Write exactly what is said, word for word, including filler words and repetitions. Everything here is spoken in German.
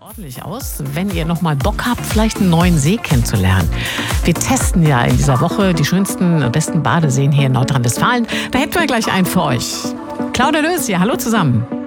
ordentlich aus, wenn ihr noch mal Bock habt, vielleicht einen neuen See kennenzulernen. Wir testen ja in dieser Woche die schönsten und besten Badeseen hier in Nordrhein-Westfalen. Da hätten wir gleich einen für euch. Claudia Lös hier, hallo zusammen.